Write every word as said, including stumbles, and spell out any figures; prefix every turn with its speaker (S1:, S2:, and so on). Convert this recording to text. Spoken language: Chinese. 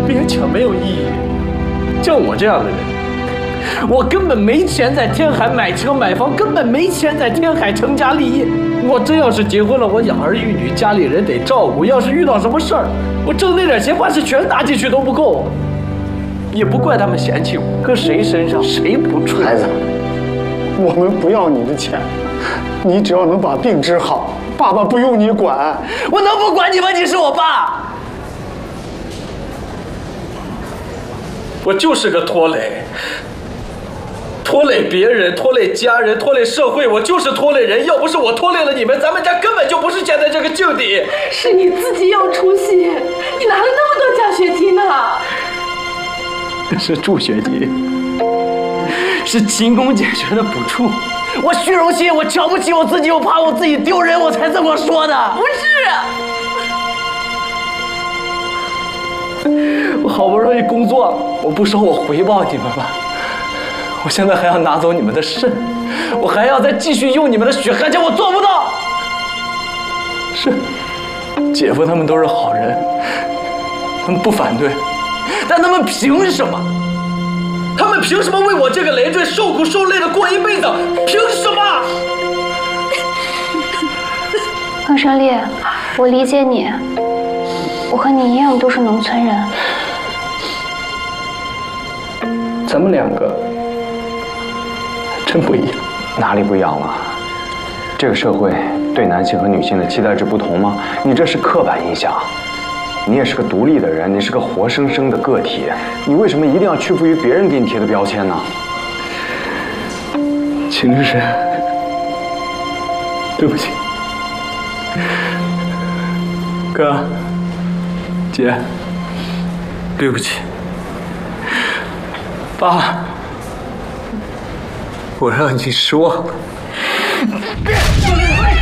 S1: 勉强没有意义。像我这样的人，我根本没钱在天海买车买房，根本没钱在天海成家立业。我真要是结婚了，我养儿育女，家里人得照顾。要是遇到什么事儿，我挣那点钱，怕是全拿进去都不够。也不怪他们嫌弃我，搁谁身上谁不怵？
S2: 孩子，我们不要你的钱，你只要能把病治好，爸爸不用你管。
S1: 我能不管你吗？你是我爸。我就是个拖累，拖累别人，拖累家人，拖累社会，我就是拖累人。要不是我拖累了你们，咱们家根本就不是现在这个境地。
S3: 是你自己有出息，你拿了那么多奖学金呢。
S1: 是助学金，是勤工俭学的补助。我虚荣心，我瞧不起我自己，我怕我自己丢人，我才这么说的。
S3: 不是。
S1: 我好不容易工作了，我不说我回报你们吧，我现在还要拿走你们的肾，我还要再继续用你们的血，而且我做不到。是，姐夫他们都是好人，他们不反对，但他们凭什么？他们凭什么为我这个累赘受苦受累的过一辈子？凭什么？
S4: 彭胜利，我理解你。我和你一样都是农村人，
S1: 咱们两个真不一样。
S5: 哪里不一样了？这个社会对男性和女性的期待值不同吗？你这是刻板印象。你也是个独立的人，你是个活生生的个体，你为什么一定要屈服于别人给你贴的标签呢？
S1: 秦律师，对不起。哥。姐，对不起，爸，我让你失望了。别！